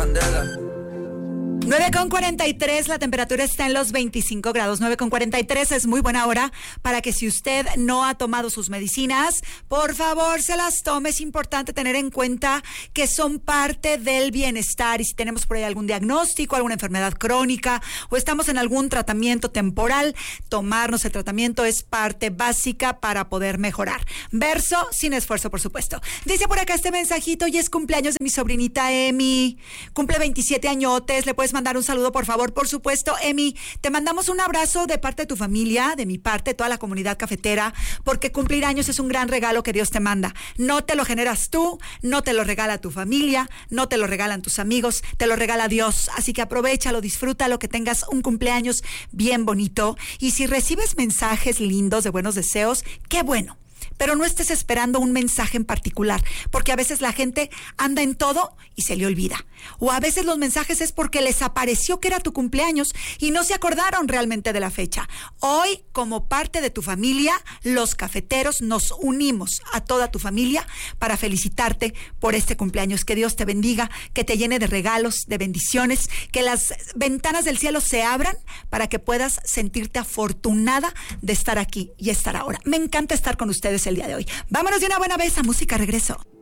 candela. 9:43, la temperatura está en los 25 grados. 9:43 es muy buena hora para que si usted no ha tomado sus medicinas, por favor se las tome. Es importante tener en cuenta que son parte del bienestar y si tenemos por ahí algún diagnóstico, alguna enfermedad crónica o estamos en algún tratamiento temporal, tomarnos el tratamiento es parte básica para poder mejorar. Verso sin esfuerzo, por supuesto. Dice por acá este mensajito, y es cumpleaños de mi sobrinita Emi. Cumple 27 añotes, le puedes mandar un saludo, por favor. Por supuesto, Emi, te mandamos un abrazo de parte de tu familia, de mi parte, de toda la comunidad cafetera, porque cumplir años es un gran regalo que Dios te manda. No te lo generas tú, no te lo regala tu familia, no te lo regalan tus amigos, te lo regala Dios. Así que aprovéchalo, disfrútalo, que tengas un cumpleaños bien bonito. Y si recibes mensajes lindos de buenos deseos, qué bueno. Pero no estés esperando un mensaje en particular, porque a veces la gente anda en todo y se le olvida. O a veces los mensajes es porque les apareció que era tu cumpleaños y no se acordaron realmente de la fecha. Hoy, como parte de tu familia, los cafeteros nos unimos a toda tu familia para felicitarte por este cumpleaños. Que Dios te bendiga, que te llene de regalos, de bendiciones, que las ventanas del cielo se abran para que puedas sentirte afortunada de estar aquí y estar ahora. Me encanta estar con ustedes el día de hoy. Vámonos de una buena vez a música, regreso.